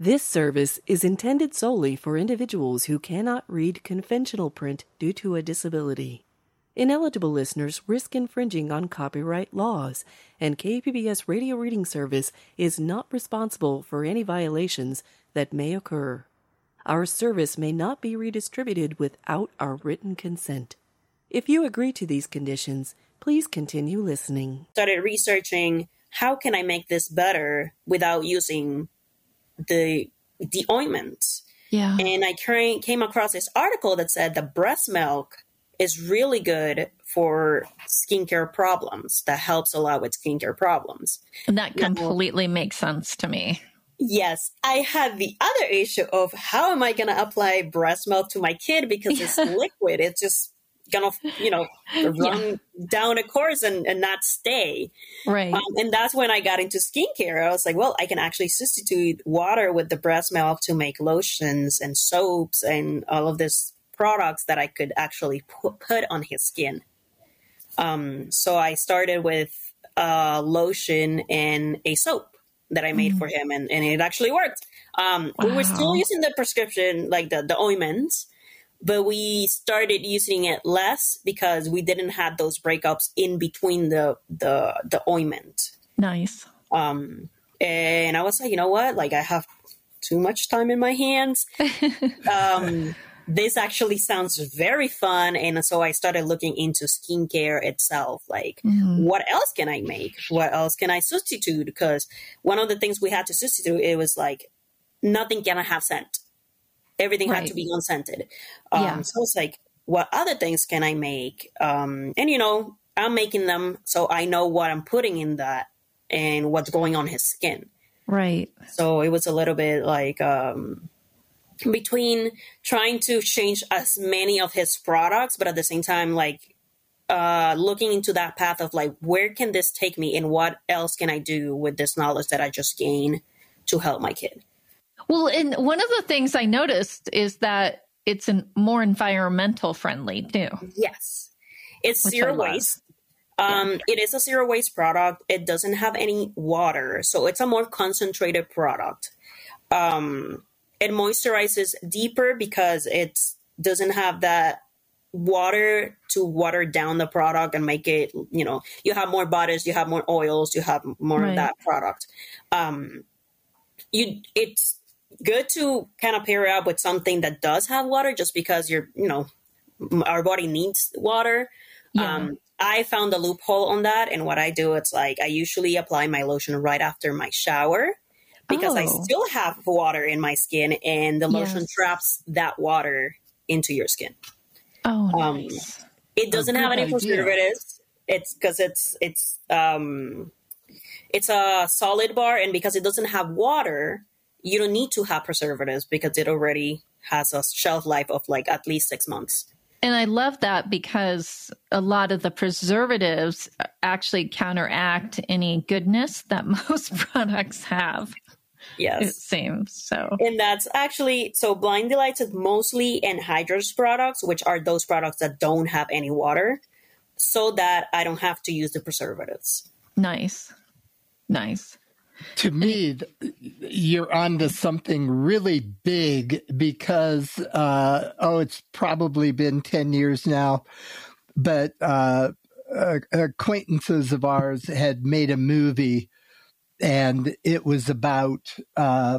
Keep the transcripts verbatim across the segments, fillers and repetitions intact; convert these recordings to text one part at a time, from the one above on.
This service is intended solely for individuals who cannot read conventional print due to a disability. Ineligible listeners risk infringing on copyright laws, and K P B S Radio Reading Service is not responsible for any violations that may occur. Our service may not be redistributed without our written consent. If you agree to these conditions, please continue listening. Started researching how can I make this better without using the the ointment. Yeah. And I came across this article that said that breast milk is really good for skincare problems. That helps a lot with skincare problems. And that completely now, makes sense to me. Yes. I had the other issue of how am I going to apply breast milk to my kid because it's liquid. It's just going to, you know, run yeah. down a course and, and not stay. Right. Um, and that's when I got into skincare. I was like, well, I can actually substitute water with the breast milk to make lotions and soaps and all of this products that I could actually put, put on his skin. Um, so I started with a lotion and a soap that I made mm. for him, and, and it actually worked. Um, wow. We were still using the prescription, like the, the ointments, but we started using it less because we didn't have those breakups in between the the, the ointment. Nice. Um, and I was like, you know what? Like I have too much time in my hands. um, this actually sounds very fun. And so I started looking into skincare itself. Like, mm-hmm. what else can I make? What else can I substitute? Because one of the things we had to substitute, it was like, nothing can have scent. Everything right. had to be unscented. Um, yeah. So it's like, what other things can I make? Um, and, you know, I'm making them so I know what I'm putting in that and what's going on his skin. Right. So it was a little bit like um, between trying to change as many of his products, but at the same time, like uh, looking into that path of like, where can this take me and what else can I do with this knowledge that I just gained to help my kid? Well, and one of the things I noticed is that it's an more environmental friendly too. Yes. It's zero waste. Um, yeah. It is a zero waste product. It doesn't have any water. So it's a more concentrated product. Um, it moisturizes deeper because it doesn't have that water to water down the product and make it, you know, you have more butters, you have more oils, you have more right. of that product. Um, you, it's good to kind of pair it up with something that does have water just because you're, you know, our body needs water. Yeah. Um, I found a loophole on that. And what I do, it's like I usually apply my lotion right after my shower because oh. I still have water in my skin and the lotion yes. traps that water into your skin. Oh, nice. Um, it doesn't have any idea. preservatives. It's because it's, it's, um, it's a solid bar. And because it doesn't have water, you don't need to have preservatives because it already has a shelf life of like at least six months. And I love that because a lot of the preservatives actually counteract any goodness that most products have. Yes. It seems so. And that's actually, so Blind Delights is mostly anhydrous products, which are those products that don't have any water, so that I don't have to use the preservatives. Nice. Nice. To me, you're onto something really big because, uh, oh, it's probably been ten years now, but uh, acquaintances of ours had made a movie, and it was about uh,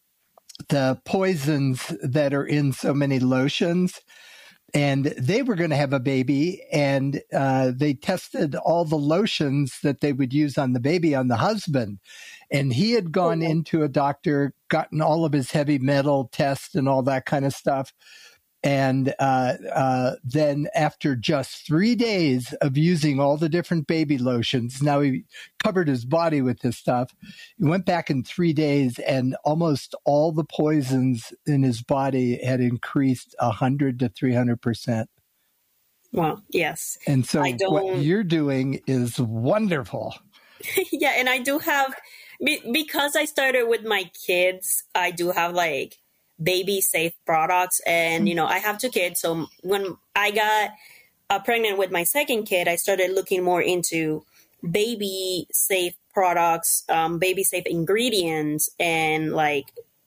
the poisons that are in so many lotions. And they were going to have a baby, and uh, they tested all the lotions that they would use on the baby on the husband. And he had gone oh. into a doctor, gotten all of his heavy metal tests and all that kind of stuff. And uh, uh, then after just three days of using all the different baby lotions, now he covered his body with this stuff. He went back in three days and almost all the poisons in his body had increased one hundred to three hundred percent. Well, yes. And so what you're doing is wonderful. Yeah, and I do have, because I started with my kids, I do have like baby safe products. And, you know, I have two kids. So when I got uh, pregnant with my second kid, I started looking more into baby safe products, um, baby safe ingredients, and like